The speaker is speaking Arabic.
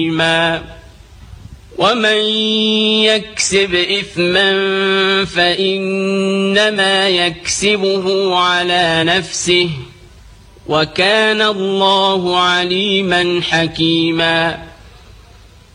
ومن يكسب إثما فإنما يكسبه على نفسه وكان الله عليما حكيما.